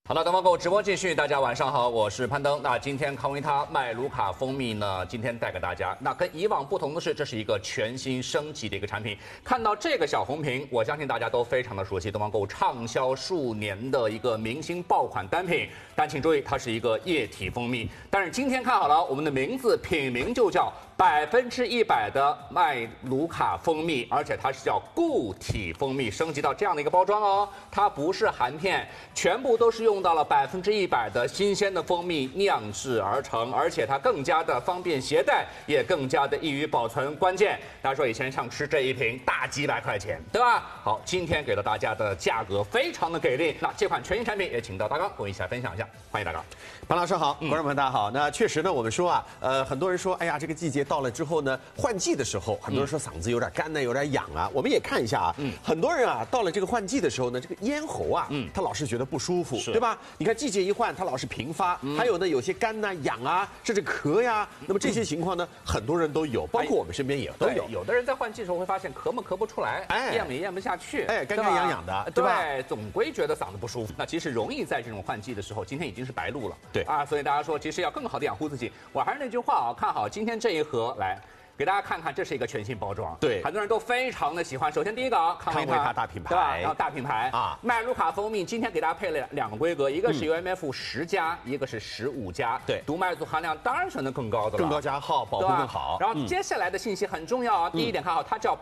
好了，东方购物直播继续，大家晚上好，我是攀登。那今天康维他麦卢卡蜂蜜呢，今天带给大家。那跟以往不同的是，这是一个全新升级的一个产品。看到这个小红瓶，我相信大家都非常的熟悉，东方购物畅销数年的一个明星爆款单品。但请注意，它是一个液体蜂蜜。但是今天看好了，我们的名字品名就叫100%的麦卢卡蜂蜜，而且它是叫固体蜂蜜，升级到这样的一个包装哦。它不是含片，全部都是用到了100%的新鲜的蜂蜜酿制而成，而且它更加的方便携带，也更加的易于保存。关键，大家说以前像吃这一瓶大几百块钱，对吧？好，今天给了大家的价格非常的给力。那这款全新产品也请到大刚跟我一起来分享一下，欢迎大刚。 潘老师好，观众朋友大家好。那确实呢，我们说啊，很多人说，哎呀，这个季节到了之后呢，换季的时候，很多人说嗓子有点干呢，有点痒啊。我们也看一下啊，很多人啊，到了这个换季的时候呢，这个咽喉啊，他老是觉得不舒服，对吧？你看季节一换，他老是频发，还有呢，有些干呐、痒啊，甚至咳呀。那么这些情况呢，很多人都有，包括我们身边也都有。 有的人在换季的时候会发现咳不出来，咽也咽不下去， 干干痒痒的，对吧？ 对，总归觉得嗓子不舒服。那其实容易在这种换季的时候，今天已经是白露了， 对啊，所以大家说，其实要更好的养护自己。我还是那句话啊，看好今天这一盒来。给大家看看，这是一个全新包装， 对， 很多人都非常的喜欢。首先第一个啊， 康维他大品牌， 对吧？然后大品牌啊，麦卢卡蜂蜜今天给大家配了2个规格，一个是 UMF10+，一个是15+， 对， 毒麦素含量当然选择更高的了， 更高加号，保护更好。 然后接下来的信息很重要啊，第一点看好，它叫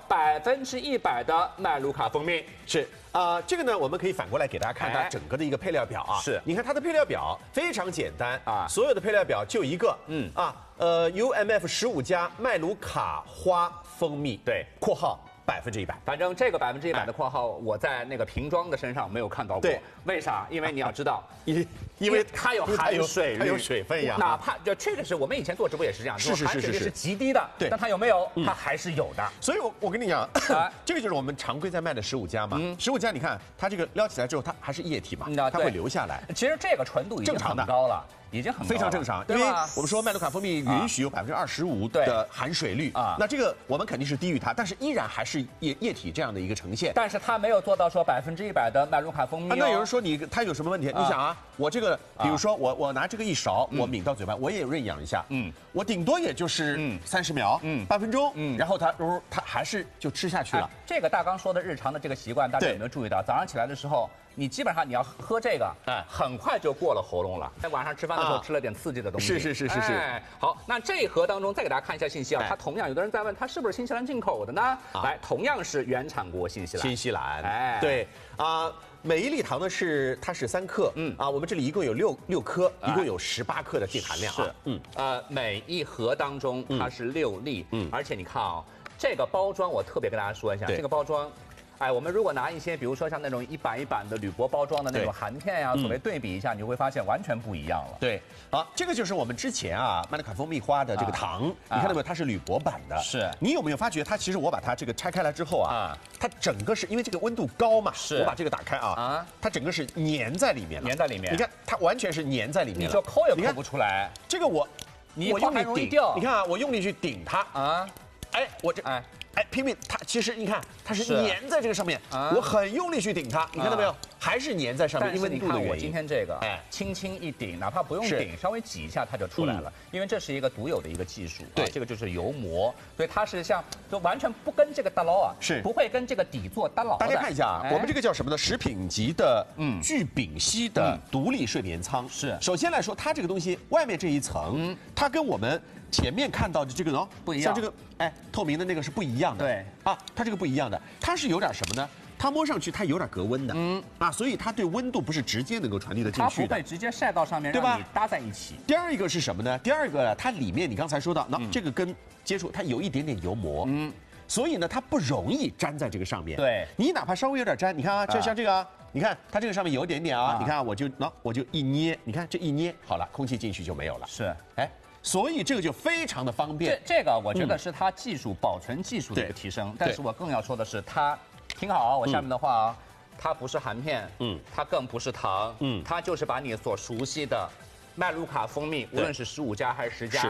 100%的麦卢卡蜂蜜， 是。这个呢，我们可以反过来给大家看它整个的一个配料表啊。 是， 你看它的配料表非常简单啊，所有的配料表就一个，UMF15+麦卢卡花蜂蜜， 对， 括号100%。 反正这个100%的括号，我在那个瓶装的身上没有看到过。 对， 为啥？因为你要知道， 因为它有含水率， 它有水分呀。 哪怕就这个是我们以前做直播也是这样， 是含水率是极低的，对，但它有没有？它还是有的。 所以我跟你讲，这个就是我们常规在卖的15+嘛。15+，你看它这个撩起来之后，它还是液体嘛，它会流下来。 其实这个纯度已经很高了。已经很非常正常，因为我们说麦卢卡蜂蜜允许有25%的含水率啊，那这个我们肯定是低于它，但是依然还是液体这样的一个呈现。 但是它没有做到说100%的麦卢卡蜂蜜。 那有人说它有什么问题？你想啊，我这个比如说我拿这个一勺，我抿到嘴巴，我也润养一下，我顶多也就是30秒，半分钟，然后它还是就吃下去了。 这个大刚说的日常的这个习惯，大家有没有注意到？早上起来的时候。你基本上你要喝这个，很快就过了喉咙了。在晚上吃饭的时候吃了点刺激的东西。 是。 好，那这一盒当中再给大家看一下信息啊，它同样有的人在问它是不是新西兰进口的呢？来，同样是原产国新西兰。 对啊，每一粒糖呢它是3克，我们这里一共有6颗，一共有18克的净含量是，每一盒当中它是6粒，而且你看啊，这个包装我特别跟大家说一下，这个包装。我们如果拿一些，比如说像那种一版的铝箔包装的那种含片呀，所谓对比一下，你会发现完全不一样了。 对，好，这个就是我们之前麦卢卡蜂蜜花的这个糖，你看到没有？它是铝箔版的。 是。 你有没有发觉它其实我把它这个拆开来之后它整个是因为这个温度高嘛，我把这个打开它整个是粘在里面了。 粘在里面。 你看它完全是粘在里面了。 你就抠也抠不出来。 这个我用力顶，你看我用力去顶它拼命，它其实你看它是粘在这个上面，我很用力去顶它，你看到没有？还是粘在上面，因为温度的原因。 我今天这个，轻轻一顶，哪怕不用顶，稍微挤一下它就出来了，因为这是一个独有的一个技术。 对， 这个就是油膜，所以它是就完全不跟这个搭牢不会跟这个底座搭牢的。 大家看一下我们这个叫什么呢？食品级的聚丙烯的独立睡眠舱。 是， 首先来说，它这个东西外面这一层，它跟我们前面看到的这个不一样， 像这个透明的那个是不一样的。 对它这个不一样的，它是有点什么呢？它摸上去它有点隔温的，所以它对温度不是直接能够传递的进去的， 它不会直接晒到上面，对吧？让你搭在一起。 第二一个是什么呢？第二个它里面你刚才说到，这个跟接触它有一点点油膜，所以呢它不容易粘在这个上面。 对， 你哪怕稍微有点粘，你看就像这个你看它这个上面有一点点你看我就一捏，你看这一捏好了，空气进去就没有了。 是， 所以这个就非常的方便。 这个我觉得是它保存技术的一个提升，但是我更要说的是它。听好我下面的话它不是含片，它更不是糖，它就是把你所熟悉的麦卢卡蜂蜜，无论是15+还是10+，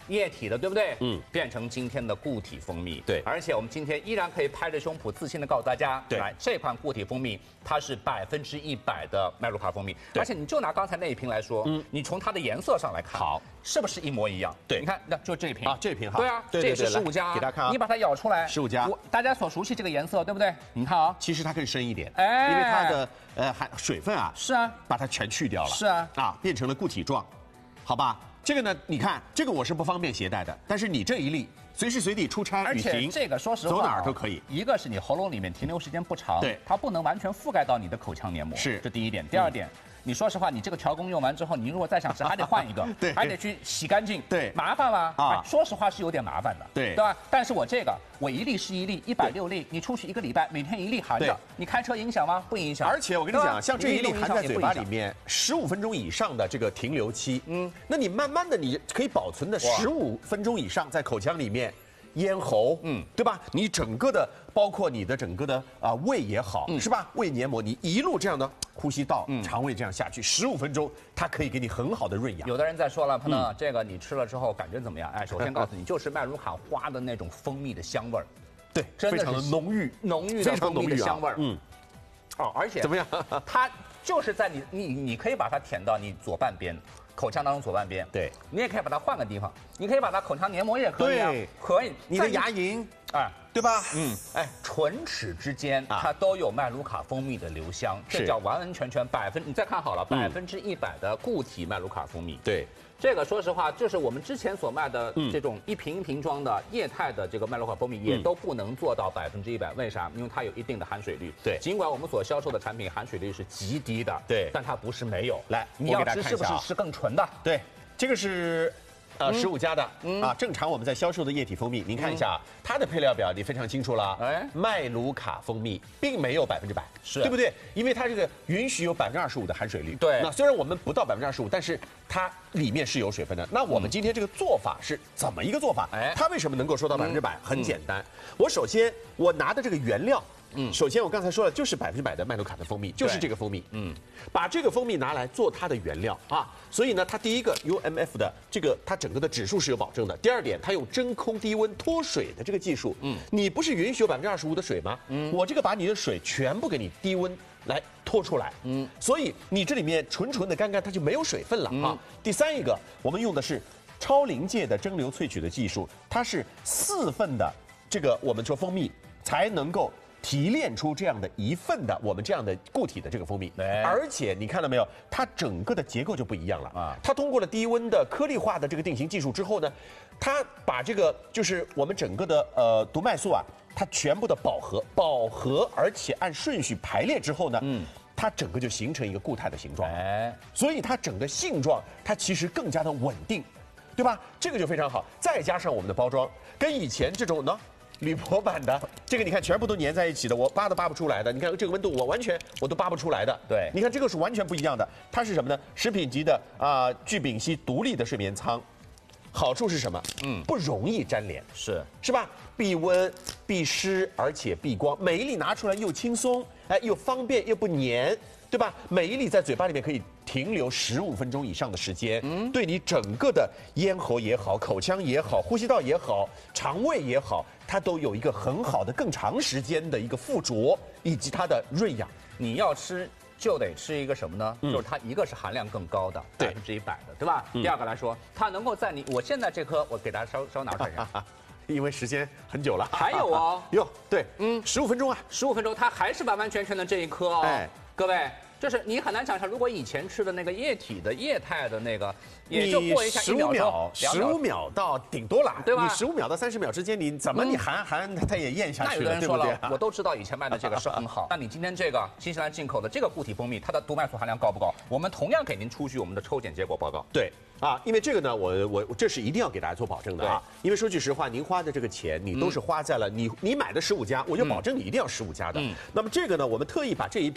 液体的，对不对？变成今天的固体蜂蜜。 对， 而且我们今天依然可以拍着胸脯自信的告诉大家， 对， 来这款固体蜂蜜它是100%的麦卢卡蜂蜜，而且你就拿刚才那一瓶来说，你从它的颜色上来看， 好， 是不是一模一样？ 对， 你看，那就这一瓶啊，这一瓶好， 对啊，这也是15加， 给大家看啊， 你把它舀出来 ，15加， 大家所熟悉这个颜色，对不对？你看啊， 其实它更深一点， 哎， 因为它的含水分啊， 是啊， 把它全去掉了， 是啊， 变成了固体状，好吧？这个呢，你看这个我是不方便携带的，但是你这一粒随时随地出差旅行， 而且这个说实话， 走哪儿都可以。 一个是你喉咙里面停留时间不长， 对， 它不能完全覆盖到你的口腔黏膜， 是这第一点。第二点，你说实话，你这个调工用完之后，你如果再想吃，还得换一个， 对， 还得去洗干净， 对， 麻烦吗？ 啊， 说实话是有点麻烦的， 对吧？但是我这个，我一粒是一粒，160粒，你出去1个礼拜，每天1粒含着，你开车影响吗？不影响。 而且我跟你讲，像这一粒含在嘴巴里面15分钟以上的这个停留期，那你慢慢的你可以保存的15分钟以上在口腔里面。咽喉，对吧？你整个的，包括你的整个的胃也好，是吧？胃黏膜，你一路这样的呼吸道、肠胃这样下去，15分钟，它可以给你很好的润养。 有的人在说了，朋友，这个你吃了之后感觉怎么样？哎，首先告诉你，就是麦卢卡花的那种蜂蜜的香味儿， 对， 真的非常的浓郁， 浓郁的蜂蜜的香味儿，而且怎么样？ 它就是在你可以把它舔到你左半边。口腔当中左半边， 对， 你也可以把它换个地方，你可以把它口腔黏膜也可以啊，可以， 你的牙龈， 哎， 对吧？ 唇齿之间它都有麦卢卡蜂蜜的留香，这叫完完全全你再看好了，100%的固体麦卢卡蜂蜜， 对。 这个说实话，就是我们之前所卖的这种一瓶一瓶装的液态的这个麦卢卡蜂蜜，也都不能做到100%。为啥？因为它有一定的含水率。 对， 尽管我们所销售的产品含水率是极低的， 对， 但它不是没有。 来， 你要吃是不是吃更纯的？ 对，这个是。15加的正常我们在销售的液体蜂蜜，您看一下它的配料表里非常清楚了。麦卢卡蜂蜜并没有100%， 是对不对？因为它这个允许有25%的含水率。 对， 那虽然我们不到25%，但是它里面是有水分的。那我们今天这个做法是怎么一个做法？它为什么能够说到100%？很简单，首先我拿的这个原料。首先我刚才说了，就是100%的麦卢卡的蜂蜜，就是这个蜂蜜。把这个蜂蜜拿来做它的原料啊，所以呢，它第一个 UMF 的这个它整个的指数是有保证的。第二点，它用真空低温脱水的这个技术。你不是允许有25%的水吗？我这个把你的水全部给你低温来脱出来。所以你这里面纯的干它就没有水分了啊。第三一个，我们用的是超临界的蒸馏萃取的技术，它是4份的这个我们说蜂蜜才能够。提炼出这样的1份的我们这样的固体的这个蜂蜜，而且你看到没有，它整个的结构就不一样了啊！它通过了低温的颗粒化的这个定型技术之后呢，它把这个就是我们整个的毒麦素啊，它全部的饱和，而且按顺序排列之后呢，它整个就形成一个固态的形状，所以它整个性状它其实更加的稳定，对吧？这个就非常好，再加上我们的包装，跟以前这种呢。铝箔版的这个你看全部都粘在一起的，我扒都扒不出来的。你看这个温度我都扒不出来的。 对， 你看这个是完全不一样的。它是什么呢？食品级的聚丙烯独立的睡眠舱，好处是什么？不容易粘连，是吧？避温、避湿，而且避光，每一粒拿出来又轻松，又方便又不粘。对吧？每一粒在嘴巴里面可以停留15分钟以上的时间，对你整个的咽喉也好、口腔也好、呼吸道也好、肠胃也好，它都有一个很好的、更长时间的一个附着以及它的润养。 你要吃就得吃一个什么呢？就是它一个是含量更高的100%的，对吧？第二个来说，它能够在我现在这颗，我给大家稍拿出来一下。 因为时间很久了， 还有哦， 对，15分钟啊 ，15分钟，它还是完完全全的这一颗哦，各位。就是你很难想象，如果以前吃的那个液体的、液态的那个，也就过一下1秒、 15秒到顶多了， 对吧？ 你15秒到30秒之间，你怎么你含它也咽下去了，对不对？ 我都知道以前卖的这个是很好，那你今天这个新西兰进口的这个固体蜂蜜，它的毒麦素含量高不高？我们同样给您出具我们的抽检结果报告。 对。因为这个呢，我这是一定要给大家做保证的啊。因为说句实话，您花的这个钱，你都是花在了你买的15加，我就保证你一定要15加的。那么这个呢，我们特意把这一批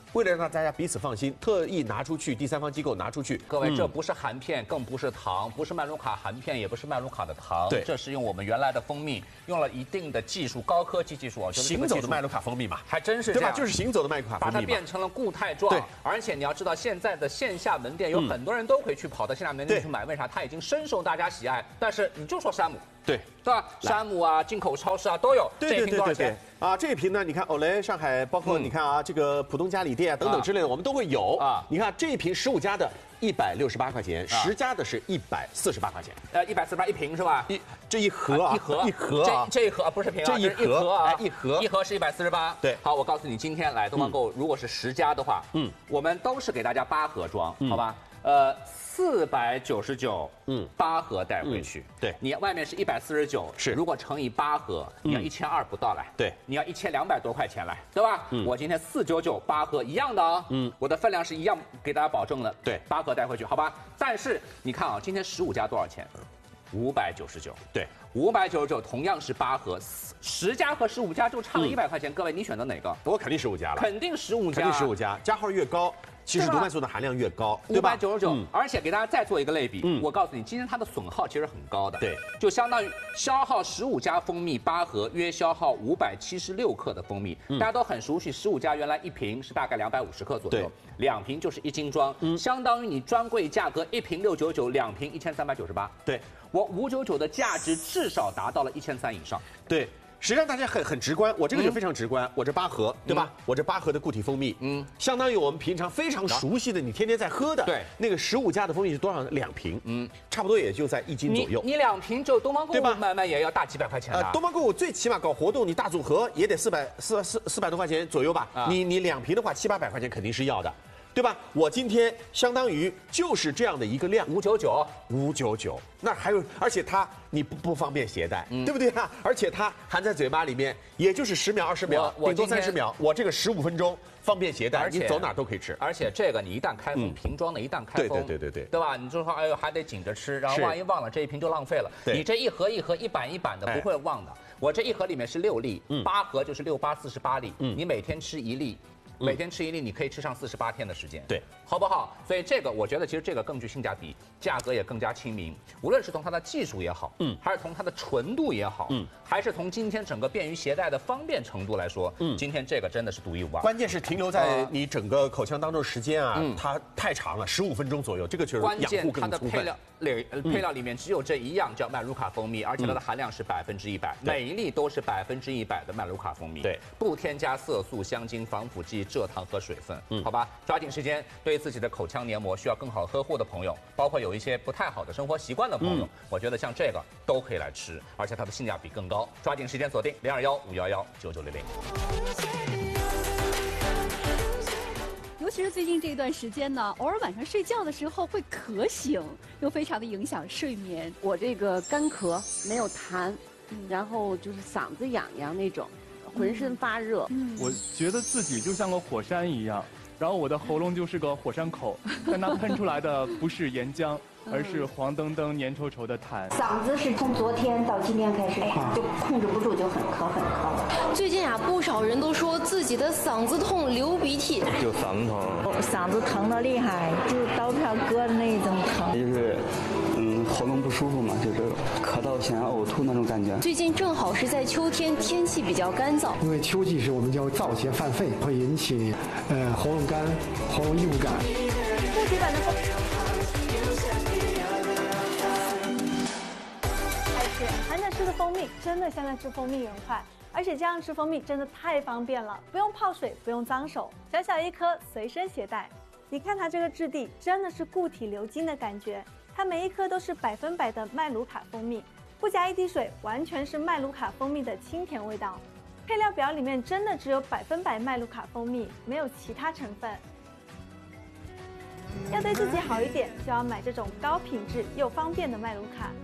为了让大家彼此放心，特意拿出去，第三方机构拿出去。 各位，这不是含片，更不是糖，不是麦卢卡含片，也不是麦卢卡的糖， 对， 这是用我们原来的蜂蜜，用了一定的技术，高科技技术啊， 行走的麦卢卡蜂蜜嘛， 还真是对吧？就是行走的麦卢卡蜂蜜， 把它变成了固态状。 对， 而且你要知道，现在的线下门店有很多人都可以去跑到线下门店去买，为啥？它已经深受大家喜爱。但是你就说山姆， 对吧？山姆啊，进口超市啊都有。这一瓶多少钱？ 啊，这一瓶呢，你看欧莱、上海，包括你看啊，这个浦东嘉里店啊等等之类的，我们都会有啊。你看这一瓶15+的168块钱，10+的是148块钱。 148一瓶是吧？ 这一盒啊，一盒， 这一盒不是瓶啊， 这一盒啊， 一盒是148。 对， 好，我告诉你，今天来东方购，如果是10+的话，我们都是给大家8盒装，好吧？499，8盒带回去。 对， 你外面是149， 是， 如果乘以8盒，你要1200不到来。 对， 你要1200多块钱来，对吧？我今天499，8盒一样的啊。我的分量是一样，给大家保证的。 对 ，8盒带回去，好吧？但是你看啊，今天15+多少钱？599。 对 ，599同样是8盒，10+和15+就差了100块钱。各位，你选择哪个？ 我肯定15+了， 肯定15+， 肯定15+，加号越高。其实毒麦素的含量越高，对吧 ？599，而且给大家再做一个类比，我告诉你，今天它的损耗其实很高的， 对， 就相当于消耗15+蜂蜜8盒，约消耗576克的蜂蜜。大家都很熟悉，15+原来一瓶是大概250克左右，2瓶就是1斤装，相当于你专柜价格1瓶699，2瓶1398。 对， 我599的价值至少达到了1300以上。 对。实际上大家很直观，我这个就非常直观，我这8盒，对吧？我这8盒的固体蜂蜜，相当于我们平常非常熟悉的，你天天在喝的， 对， 那个15+的蜂蜜是多少？2瓶，差不多也就在1斤左右。 你2瓶就东方购物买也要大几百块钱东方购物最起码搞活动，你大组合也得400多块钱左右吧？你2瓶的话700-800块钱肯定是要的。对吧？我今天相当于就是这样的一个量，599，那还有，而且它你不方便携带，对不对啊？而且它含在嘴巴里面，也就是10秒、20秒，顶多30秒。我这个15分钟方便携带，你走哪都可以吃。 而且这个你一旦开封，瓶装的一旦开封，对吧？你就说哎呦还得紧着吃，然后万一忘了这一瓶就浪费了。你这一盒一盒一板一板的不会忘的。我这一盒里面是6粒，8盒就是6×8=48粒，你每天吃1粒。每天吃1粒，你可以吃上48天的时间， 对， 好不好？所以这个我觉得其实这个更具性价比，价格也更加亲民。无论是从它的技术也好，还是从它的纯度也好，还是从今天整个便于携带的方便程度来说，今天这个真的是独一无二。 关键是停留在你整个口腔当中时间啊，它太长了，15分钟左右，这个就是关键。它的配料里面只有这一样叫麦卢卡蜂蜜，而且它的含量是100%，每一粒都是100%的麦卢卡蜂蜜， 对， 不添加色素、香精、防腐剂、蔗糖和水分，好吧，抓紧时间。对自己的口腔黏膜需要更好呵护的朋友，包括有一些不太好的生活习惯的朋友，我觉得像这个都可以来吃，而且它的性价比更高。抓紧时间锁定0215119960。 尤其是最近这一段时间呢，偶尔晚上睡觉的时候会咳醒，又非常的影响睡眠。 我这个干咳没有痰，然后就是嗓子痒痒那种，浑身发热。 我觉得自己就像个火山一样，然后我的喉咙就是个火山口，但它喷出来的不是岩浆，而是黄澄澄、粘稠稠的痰。 嗓子是从昨天到今天开始，就控制不住，就很咳。 最近啊，不少人都说自己的嗓子痛、流鼻涕， 就嗓子疼， 嗓子疼得厉害，就刀片割的那种疼。 就是喉咙不舒服嘛，就是咳到想要呕吐那种感觉。 最近正好是在秋天，天气比较干燥。 因为秋季是我们叫燥邪犯肺，会引起喉咙干、喉咙异物感。 固体版的蜂蜜。含着吃的蜂蜜真的像在吃蜂蜜圆块，而且这样吃蜂蜜真的太方便了，不用泡水，不用脏手，小小一颗随身携带。你看它这个质地，真的是固体流金的感觉，它每一颗都是100%的麦卢卡蜂蜜，不加一滴水，完全是麦卢卡蜂蜜的清甜味道。配料表里面真的只有100%麦卢卡蜂蜜，没有其他成分。要对自己好一点，就要买这种高品质又方便的麦卢卡。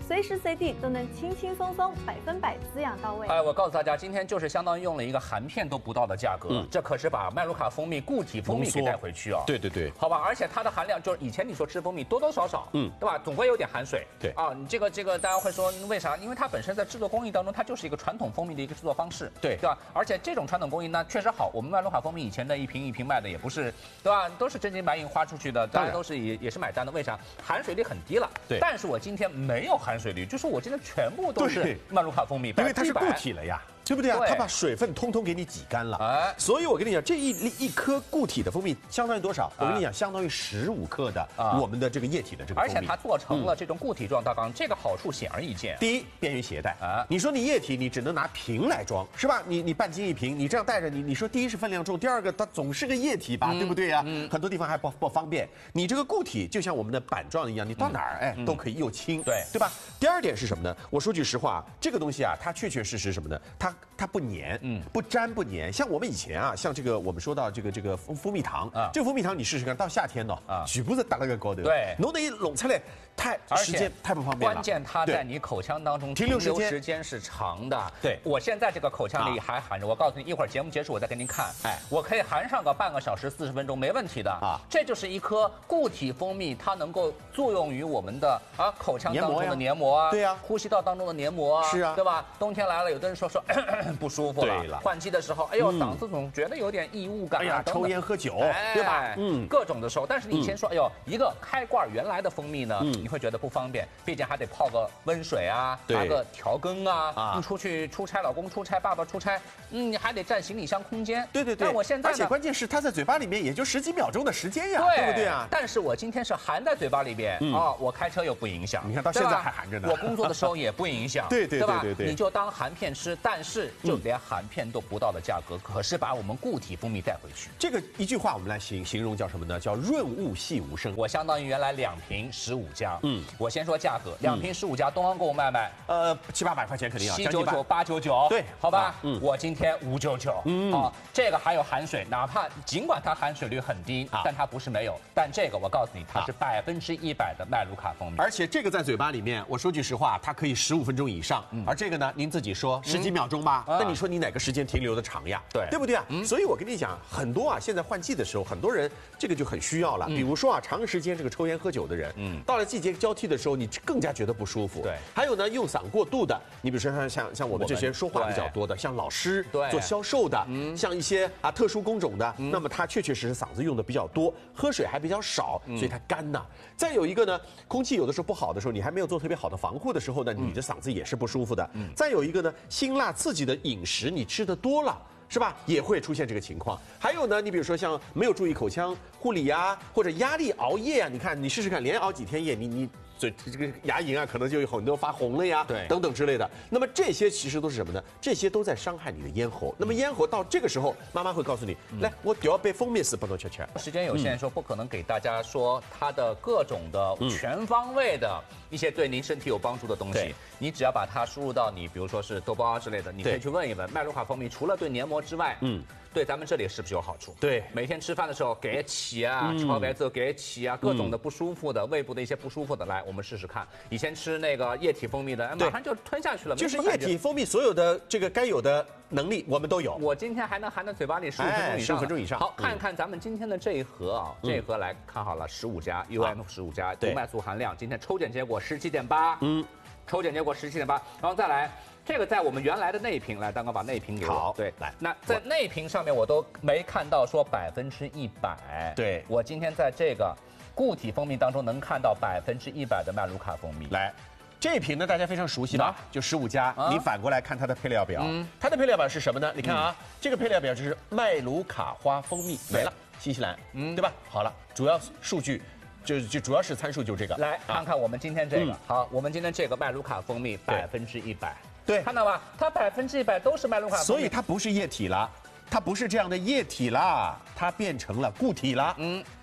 随时随地都能轻轻松松100%滋养到位。 我告诉大家，今天就是相当于用了一个含片都不到的价格，这可是把麦卢卡蜂蜜固体蜂蜜给带回去啊。 对对对， 好吧，而且它的含量就是以前你说吃蜂蜜多多少少，对吧？总归有点含水。 对啊，你这个大家会说为啥？因为它本身在制作工艺当中，它就是一个传统蜂蜜的一个制作方式，对吧？而且这种传统工艺呢确实好，我们麦卢卡蜂蜜以前的一瓶一瓶卖的也不是，对吧？都是真金白银花出去的，大家都是也是买单的。为啥？含水率很低了。对。但是我今天没有含水率，就是我今天全部都是麦卢卡蜂蜜， 因为它是固体了呀。对不对啊？它把水分通通给你挤干了，所以我跟你讲，这一颗固体的蜂蜜相当于多少？我跟你讲，相当于15克的我们的这个液体的这个蜂蜜。 而且它做成了这种固体状，大纲这个好处显而易见。 第一，便于携带啊。你说你液体，你只能拿瓶来装，是吧？你半斤一瓶，你这样带着你说第一是分量重，第二个它总是个液体吧，对不对啊？很多地方还不方便。你这个固体就像我们的板状一样，你到哪儿都可以又轻，对吧？第二点是什么呢？我说句实话，这个东西啊，它确确实实什么呢？它不粘，不粘不粘。像我们以前啊，像这个我们说到这个蜂蜜糖啊，这个蜂蜜糖你试试看，到夏天呢，全部是打了个高头， 对， 弄得一弄出来，时间太不方便了。 关键它在你口腔当中停留时间是长的。对，我现在这个口腔里还含着，我告诉你，一会儿节目结束我再给您看，我可以含上个半个小时40分钟没问题的啊。这就是一颗固体蜂蜜，它能够作用于我们的口腔当中的黏膜啊， 对呀， 呼吸道当中的黏膜啊，是啊，对吧？冬天来了，有的人说不舒服了，换季的时候，哎呦，嗓子总觉得有点异物感， 哎呀，抽烟喝酒，对吧？ 各种的时候。但是你先说，哎呦，一个开罐原来的蜂蜜呢，你会觉得不方便，毕竟还得泡个温水啊，拿个调羹啊，你出去出差，老公出差，爸爸出差，你还得占行李箱空间。 对对对。 但我现在， 而且关键是它在嘴巴里面也就10几秒钟的时间呀，对不对啊？ 但是我今天是含在嘴巴里边我开车又不影响， 你看到现在还含着呢。 我工作的时候也不影响， 对吧？ 你就当含片吃，但是就连含片都不到的价格，可是把我们固体蜂蜜带回去。 这个一句话我们来形容叫什么呢？叫润物细无声。 我相当于原来2瓶15加，我先说价格，2瓶15加，东方给我卖 700-800块钱肯定要 799、899， 对， 好吧，我今天599，这个还有含水，哪怕尽管它含水率很低，但它不是没有，但这个我告诉你，它是100%的麦卢卡蜂蜜， 而且这个在嘴巴里面，我说句实话，它可以15分钟以上，而这个呢，您自己说10几秒钟吧，那你说你哪个时间停留的长呀？对不对啊？所以我跟你讲，很多啊，现在换季的时候，很多人这个就很需要了，比如说啊，长时间这个抽烟喝酒的人，到了季节交替的时候，你更加觉得不舒服。对，还有呢，用嗓过度的，你比如说像我们这些说话比较多的，像老师做销售的，像一些特殊工种的，那么他确确实实嗓子用的比较多，喝水还比较少，所以他干呐。再有一个呢，空气有的时候不好的时候，你还没有做特别好的防护的时候呢，你的嗓子也是不舒服的。再有一个呢，辛辣刺激的饮食你吃的多了，是吧？也会出现这个情况。还有呢，你比如说像没有注意口腔护理啊，或者压力熬夜啊，你看你试试看，连熬几天夜，你这个牙龈啊，可能就有很多发红了呀，对，等等之类的。那么这些其实都是什么呢？这些都在伤害你的咽喉。那么咽喉到这个时候，妈妈会告诉你，来，我要被蜂蜜丝不能吃。 时间有限，说不可能给大家说它的各种的全方位的一些对您身体有帮助的东西。你只要把它输入到你，比如说是豆包啊之类的，你可以去问一问，麦卢卡蜂蜜除了对黏膜之外，对咱们这里是不是有好处？对，每天吃饭的时候给起啊，吃好白之后给起啊，各种的不舒服的胃部的一些不舒服的，来我们试试看。以前吃那个液体蜂蜜的，马上就吞下去了， 就是液体蜂蜜所有的这个该有的能力我们都有。 我今天还能含在嘴巴里15分钟以上。好，看看咱们今天的这一盒啊，这一盒来看好了，15加 UM15加，毒麦素含量，今天抽检结果17.8，抽检结果17.8，然后再来。这个在我们原来的内瓶，来，蛋糕把内瓶给我。好，对，来，那在内瓶上面我都没看到说100%。对，我今天在这个固体蜂蜜当中能看到100%的麦卢卡蜂蜜。 来，这瓶呢大家非常熟悉吧？就15加。你反过来看它的配料表，它的配料表是什么呢？你看啊，这个配料表就是麦卢卡花蜂蜜没了，新西兰，对吧？好了，主要数据。就主要是参数就这个。 来看看我们今天这个，好，我们今天这个麦卢卡蜂蜜100%。对，看到吧？它100%都是麦卢卡蜂蜜， 所以它不是液体了，它不是这样的液体啦，它变成了固体了。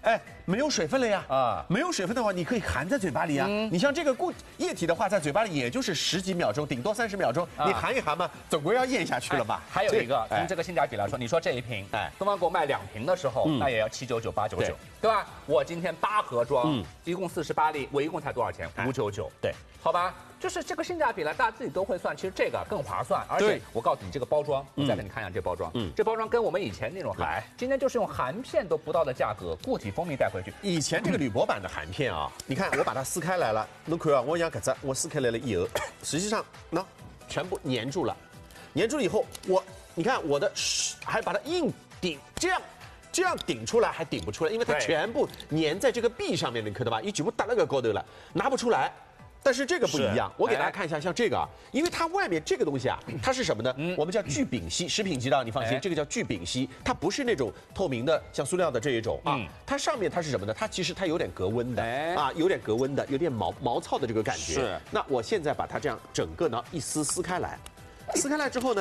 哎，没有水分了呀。啊，没有水分的话，你可以含在嘴巴里啊。你像这个液体的话，在嘴巴里也就是10几秒钟，顶多30秒钟，你含一含嘛，总归要咽下去了吧？ 还有一个，从这个性价比来说，你说这一瓶，东方给我卖2瓶的时候，那也要799、899，对吧？我今天8盒装，一共48粒，我一共才多少钱？599。对，好吧。就是这个性价比呢，大家自己都会算，其实这个更划算，而且我告诉你，这个包装，我再给你看一下这包装，这包装跟我们以前那种今天就是用含片都不到的价格，固体蜂蜜带回去。 以前这个铝箔版的含片啊，你看我把它撕开来了，侬看啊，我养搿只，我撕开来了以后，实际上那全部粘住了，粘住了以后，你看我的还把它硬顶这样顶出来还顶不出来，因为它全部粘在这个壁上面，你看到吧？一全部搭那个高头了，拿不出来。但是这个不一样，我给大家看一下，像这个啊，因为它外面这个东西啊，它是什么呢？我们叫聚丙烯，食品级的，你放心，这个叫聚丙烯，它不是那种透明的像塑料的这一种啊，它上面它是什么呢？它其实它有点隔温的啊，有点隔温的，有点毛糙的这个感觉。是。那我现在把它这样整个呢一撕开来，撕开来之后呢。